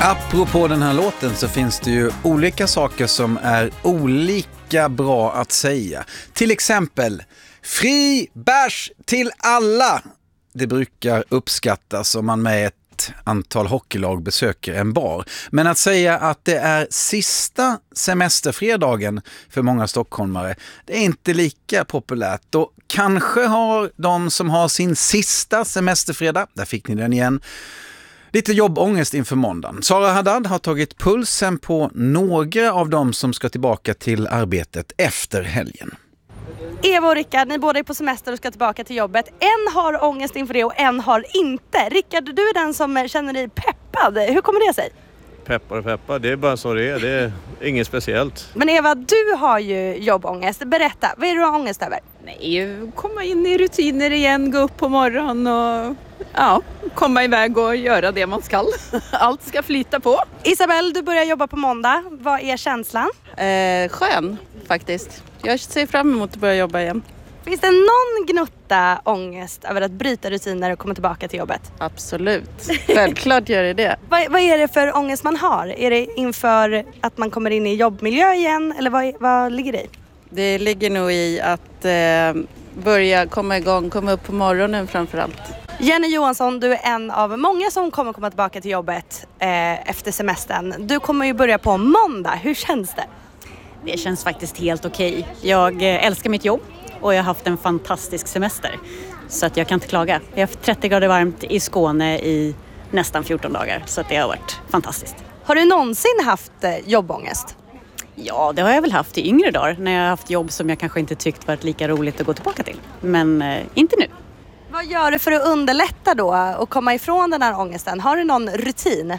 Apropå den här låten så finns det ju olika saker som är olika bra att säga. Till exempel, fri bärs till alla. Det brukar uppskattas om man med ett antal hockeylag besöker en bar. Men att säga att det är sista semesterfredagen för många stockholmare, det är inte lika populärt. Och kanske har de som har sin sista semesterfredag, där fick ni den igen, lite jobbångest inför måndagen. Sara Haddad har tagit pulsen på några av dem som ska tillbaka till arbetet efter helgen. Eva och Rickard, ni båda är på semester och ska tillbaka till jobbet. En har ångest inför det och en har inte. Rickard, du är den som känner dig peppad. Hur kommer det sig? Peppar, det är bara så det är inget speciellt. Men Eva, du har ju jobbångest. Berätta, vad är det du har ångest över? Nej, komma in i rutiner igen, gå upp på morgonen och komma iväg och göra det man ska. Allt ska flyta på. Isabel, du börjar jobba på måndag. Vad är känslan? Skön faktiskt. Jag ser fram emot att börja jobba igen. Finns det någon gnutta ångest över att bryta rutiner och komma tillbaka till jobbet? Absolut. Självklart gör det. Vad är det för ångest man har? Är det inför att man kommer in i jobbmiljö igen? Eller vad ligger det i? Det ligger nog i att börja komma igång, komma upp på morgonen framförallt. Jenny Johansson, du är en av många som kommer komma tillbaka till jobbet efter semestern. Du kommer ju börja på måndag. Hur känns det? Det känns faktiskt helt okej. Jag älskar mitt jobb och jag har haft en fantastisk semester. Så att jag kan inte klaga. Jag har haft 30 grader varmt i Skåne i nästan 14 dagar. Så att det har varit fantastiskt. Har du någonsin haft jobbångest? Ja, det har jag väl haft i yngre dagar. När jag har haft jobb som jag kanske inte tyckt varit lika roligt att gå tillbaka till. Men inte nu. Vad gör du för att underlätta då och komma ifrån den här ångesten? Har du någon rutin?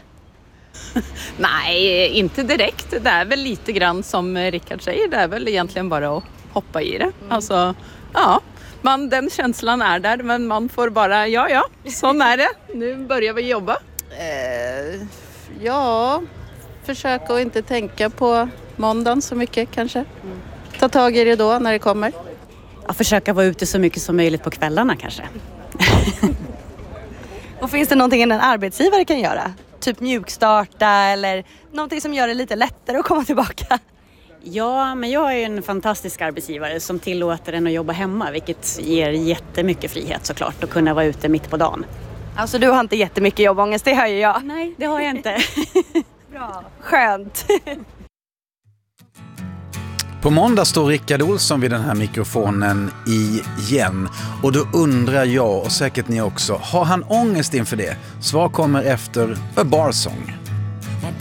Nej, inte direkt. Det är väl lite grann som Rickard säger. Det är väl egentligen bara att hoppa i det. Alltså, den känslan är där. Men man får bara, sån är det. Nu börjar vi jobba. Försöka att inte tänka på måndagen så mycket kanske. Ta tag i det då när det kommer. Ja, försöka vara ute så mycket som möjligt på kvällarna kanske. Och finns det någonting en arbetsgivare kan göra? Typ mjukstarta eller någonting som gör det lite lättare att komma tillbaka? Ja, men jag är en fantastisk arbetsgivare som tillåter en att jobba hemma. Vilket ger jättemycket frihet såklart att kunna vara ute mitt på dagen. Alltså du har inte jättemycket jobbångest, det hör ju jag. Nej, det har jag inte. Bra, skönt. På måndag står Rickard Olsson vid den här mikrofonen igen. Och då undrar jag, och säkert ni också, har han ångest inför det? Svar kommer efter A Bar Song.